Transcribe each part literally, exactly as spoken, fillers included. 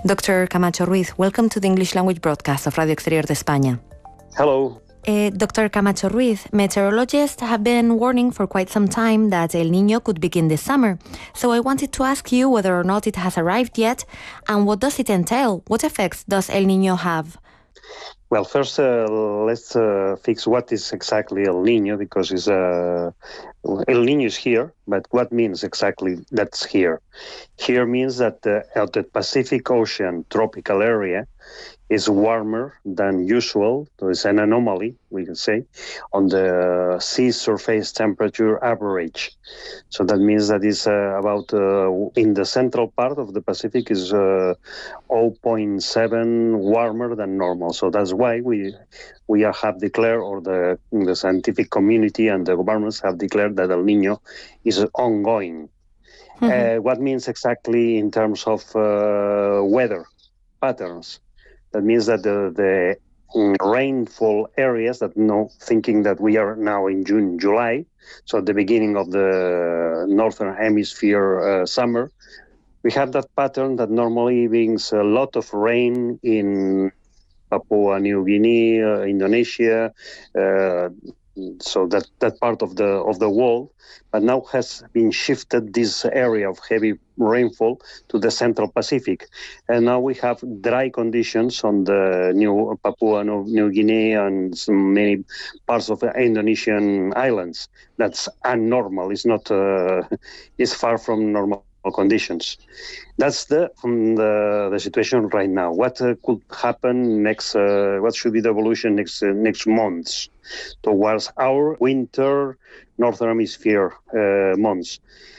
Doctor Camacho Ruiz, welcome to the English language broadcast of Radio Exterior de España. Hello. Uh, Doctor Camacho Ruiz, meteorologists have been warning for quite some time that El Niño could begin this summer. So I wanted to ask you whether or not it has arrived yet, and what does it entail? What effects does El Niño have? Well, first, uh, let's uh, fix what is exactly El Niño, because it's, uh, El Niño is here, but what means exactly that's here? Here means that uh, at the Pacific Ocean tropical area is warmer than usual. So it's an anomaly, we can say, on the sea surface temperature average. So that means that it's uh, about, uh, in the central part of the Pacific is uh, zero point seven warmer than normal. So that's why we we have declared, or the, the scientific community and the governments have declared that El Niño is ongoing. Mm-hmm. Uh, what means exactly in terms of uh, weather patterns? That means that the, the rainfall areas, that no, thinking that we are now in June, July, so at the beginning of the Northern Hemisphere uh, summer, we have that pattern that normally brings a lot of rain in Papua New Guinea, uh, Indonesia, uh, so that, that part of the of the world, but now has been shifted this area of heavy rainfall to the Central Pacific. And now we have dry conditions on the new Papua New Guinea and some many parts of the Indonesian islands. That's abnormal. It's not, uh, it's far from normal conditions. That's the um, the, the situation right now. What uh, could happen next? Uh, what should be the evolution next uh, next months towards our winter Northern Hemisphere uh, months?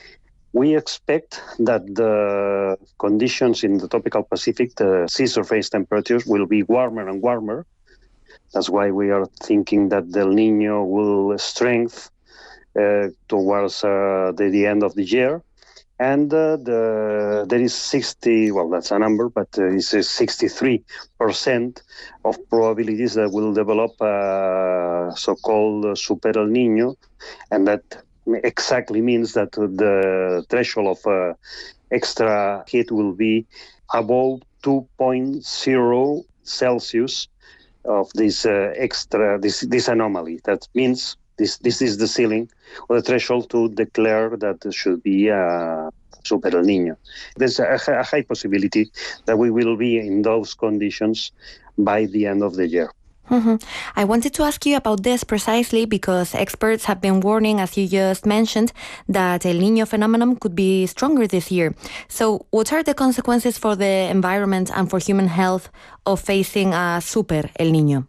We expect that the conditions in the tropical Pacific, the sea surface temperatures, will be warmer and warmer. That's why we are thinking that the El Niño will strengthen uh, towards uh, the, the end of the year. And uh, the, there is sixty, well, that's a number, but uh, it's sixty-three percent of probabilities that will develop uh, so-called Super El Niño, and that exactly means that the threshold of uh, extra heat will be above two point zero Celsius of this uh, extra, this, this anomaly. That means This this is the ceiling or the threshold to declare that there should be a Super El Niño. There's a, a high possibility that we will be in those conditions by the end of the year. Mm-hmm. I wanted to ask you about this precisely because experts have been warning, as you just mentioned, that El Niño phenomenon could be stronger this year. So what are the consequences for the environment and for human health of facing a Super El Niño?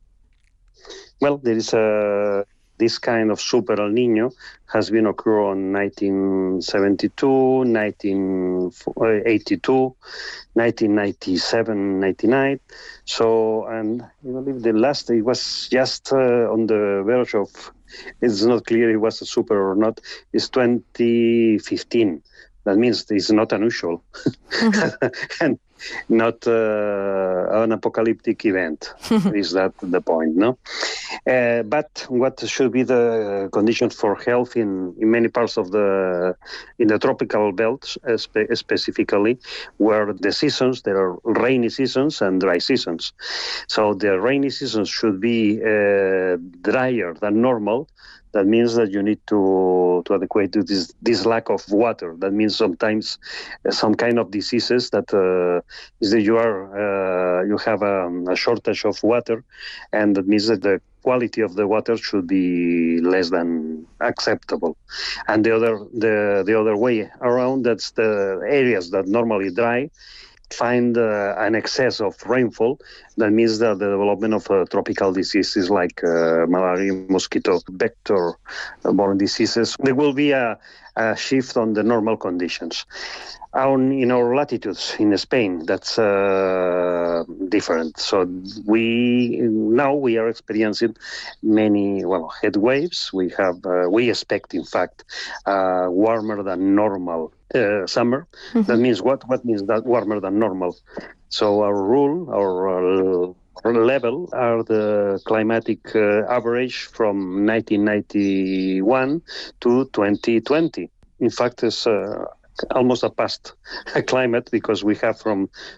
Well, there is a... This kind of Super El Niño has been occurred in nineteen seventy-two, nineteen eighty-two, nineteen ninety-seven, ninety-nine. So, and I believe the last, it was just uh, on the verge of, it's not clear it was a super or not, it's twenty fifteen. That means it's not unusual. Mm-hmm. And not uh, an apocalyptic event. Is that the point, no? Uh, but what should be the conditions for health in, in many parts of the, in the tropical belt uh, spe- specifically, where the seasons, there are rainy seasons and dry seasons. So the rainy seasons should be uh, drier than normal. That means that you need to to adequate to this this lack of water. That means sometimes uh, some kind of diseases that uh, is that you are uh, you have a, a shortage of water, and that means that the quality of the water should be less than acceptable. And the other the the other way around, that's the areas that normally dry find uh, an excess of rainfall. That means that the development of uh, tropical diseases like uh, malaria, mosquito, vector-borne diseases, there will be a, a shift on the normal conditions. On, in our latitudes in Spain, that's uh, different. So we now we are experiencing many well heat waves. We have uh, we expect, in fact, uh, warmer than normal uh, summer. Mm-hmm. That means what? What means that warmer than normal? So our rule, our uh, level, are the climatic uh, average from nineteen ninety-one to twenty twenty. In fact, it's uh, almost a past climate, because we have from